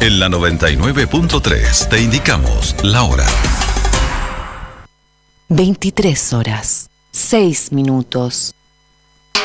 En la 99.3 te indicamos la hora. 23 horas, 6 minutos.